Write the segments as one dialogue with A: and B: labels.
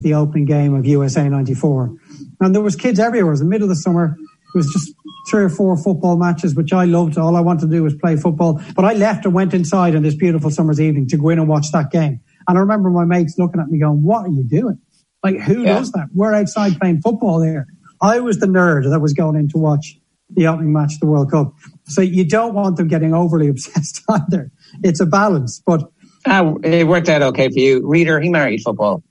A: the opening game of USA 94. And there was kids everywhere. It was the middle of the summer. It was just 3 or 4 football matches, which I loved. All I wanted to do was play football. But I left and went inside on this beautiful summer's evening to go in and watch that game. And I remember my mates looking at me going, what are you doing? Like, who does that? We're outside playing football there. I was the nerd that was going in to watch the opening match of the World Cup. So you don't want them getting overly obsessed either. It's a balance, but...
B: it worked out okay for you. Reader, he married football.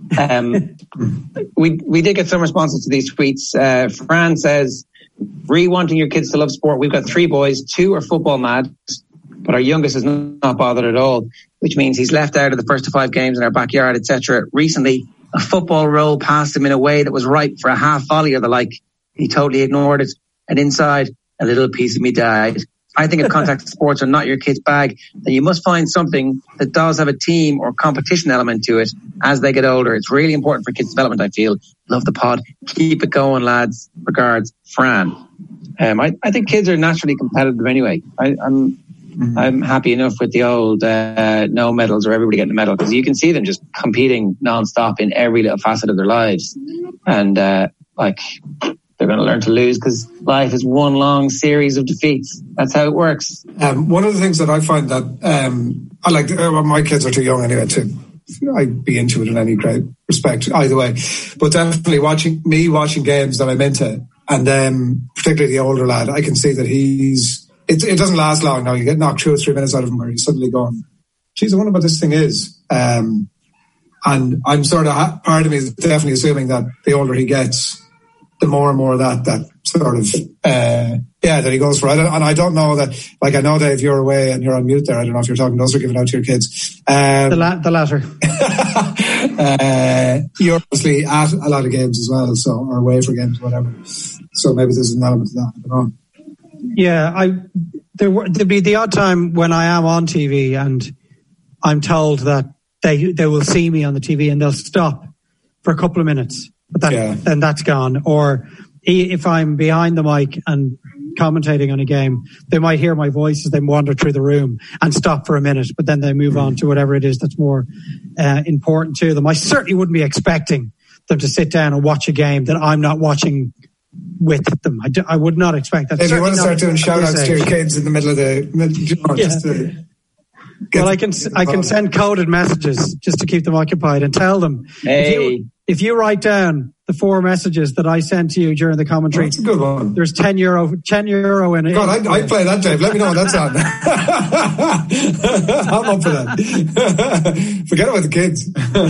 B: We did get some responses to these tweets. Fran says, wanting your kids to love sport. We've got 3 boys, 2 are football mad, but our youngest is not bothered at all, which means he's left out of the first to 5 games in our backyard, etc. Recently, a football roll passed him in a way that was ripe for a half volley or the like. He totally ignored it, and inside, a little piece of me died. I think if contact sports are not your kid's bag, then you must find something that does have a team or competition element to it as they get older. It's really important for kids' development, I feel. Love the pod. Keep it going, lads. Regards, Fran. I think kids are naturally competitive anyway. I'm happy enough with the old no medals or everybody getting a medal, because you can see them just competing non-stop in every little facet of their lives. And they're going to learn to lose because life is one long series of defeats. That's how it works.
C: One of the things that I find that I like, my kids are too young anyway to I'd be into it in any great respect either way. But definitely watching games that I'm into, and particularly the older lad, I can see that it doesn't last long now. You get knocked 2 or 3 minutes out of him where he's suddenly going, geez, I wonder what this thing is. And I'm sort of, part of me is definitely assuming that the older he gets, the more and more that sort of, that he goes for. And I don't know that, like, I know, Dave, you're away and you're on mute there. I don't know if you're talking to us or giving out to your kids.
A: The latter.
C: You're obviously at a lot of games as well, or away for games, whatever. So maybe there's an element of that. I don't know.
A: Yeah, there'd be the odd time when I am on TV and I'm told that they will see me on the TV and they'll stop for a couple of minutes. But then that's gone. Or if I'm behind the mic and commentating on a game, they might hear my voice as they wander through the room and stop for a minute, but then they move on to whatever it is that's more important to them. I certainly wouldn't be expecting them to sit down and watch a game that I'm not watching with them. I would not expect that.
C: If you want to start doing shout outs to your kids in the middle of
A: I can send coded messages just to keep them occupied and tell them,
B: hey,
C: if you write down the 4 messages that I sent to you during the commentary, that's a good one. There's €10 in it. God, I'd play that, Dave. Let me know what that's on. I'm up for that. Forget about the kids.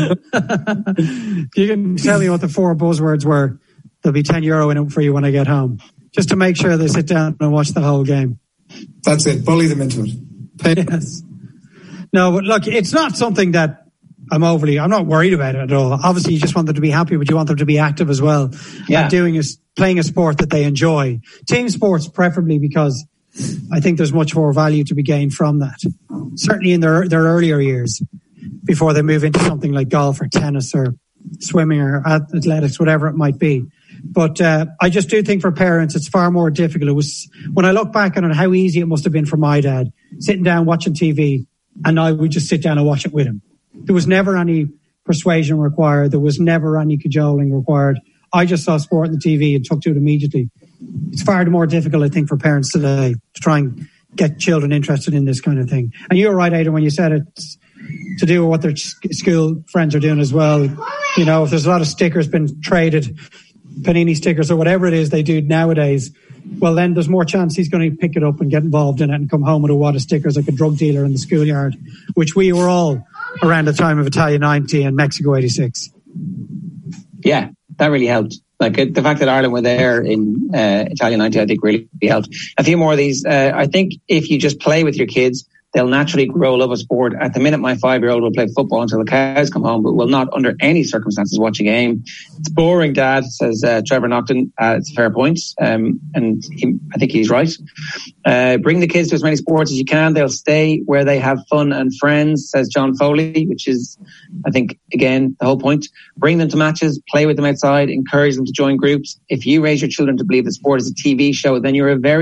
A: You can tell me what the 4 buzzwords were. There'll be €10 in it for you when I get home, just to make sure they sit down and watch the whole game.
C: That's it. Bully them into it.
A: Yes. No, but look, it's not something that I'm not worried about it at all. Obviously, you just want them to be happy, but you want them to be active as well.
B: Yeah.
A: And playing a sport that they enjoy. Team sports, preferably, because I think there's much more value to be gained from that. Certainly in their earlier years, before they move into something like golf or tennis or swimming or athletics, whatever it might be. But I just do think for parents, it's far more difficult. It was, when I look back on it, how easy it must have been for my dad, sitting down watching TV, and I would just sit down and watch it with him. There was never any persuasion required. There was never any cajoling required. I just saw sport on the TV and took to it immediately. It's far more difficult, I think, for parents today to try and get children interested in this kind of thing. And you were right, Aidan, when you said it's to do with what their school friends are doing as well. You know, if there's a lot of stickers been traded, Panini stickers or whatever it is they do nowadays, well, then there's more chance he's going to pick it up and get involved in it and come home with a wad of stickers like a drug dealer in the schoolyard, which we were all around the time of Italia 90 and Mexico 86.
B: Yeah, that really helped. Like the fact that Ireland were there in Italia 90, I think really helped. A few more of these. I think if you just play with your kids, they'll naturally grow a love of sport. At the minute, my 5-year-old will play football until the cows come home, but will not under any circumstances watch a game. It's boring, Dad, says Trevor Nocton. It's a fair point. I think he's right. Bring the kids to as many sports as you can. They'll stay where they have fun and friends, says John Foley, which is, I think, again, the whole point. Bring them to matches, play with them outside, encourage them to join groups. If you raise your children to believe that sport is a TV show, then you're a very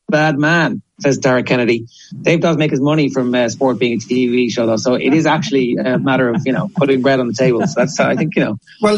B: bad man, says Derek Kennedy. Dave does make his money from sport being a TV show, though, so it is actually a matter of, putting bread on the table. So that's, I think,
C: Well,